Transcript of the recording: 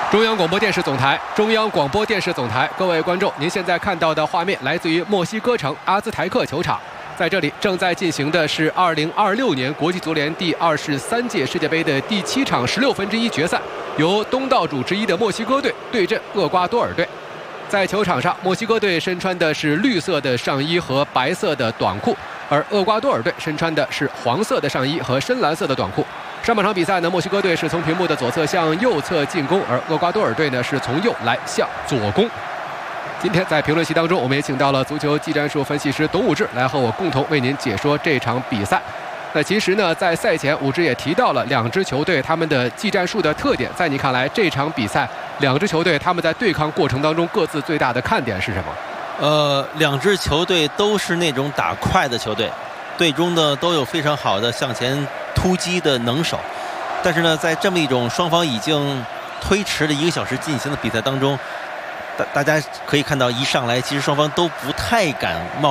中央广播电视总台，各位观众，您现在看到的画面来自于墨西哥城阿兹台克球场，在这里正在进行的是2026年国际足联第23届世界杯的第7场16分之一决赛，由东道主之一的墨西哥队对阵厄瓜多尔队。在球场上，墨西哥队身穿的是绿色的上衣和白色的短裤，而厄瓜多尔队身穿的是黄色的上衣和深蓝色的短裤。上半场比赛呢，墨西哥队是从屏幕的左侧向右侧进攻，而厄瓜多尔队呢是从右来向左攻。今天在评论席当中，我们也请到了足球技战术分析师董武志来和我共同为您解说这场比赛。那其实呢，在赛前武志也提到了两支球队他们的技战术的特点。在你看来，这场比赛两支球队他们在对抗过程当中各自最大的看点是什么？ 两支球队都是那种打快的球队，队中呢都有非常好的向前突击的能手。但是呢，在这么一种双方已经推迟了1个小时进行的比赛当中，大家可以看到一上来，其实双方都不太敢冒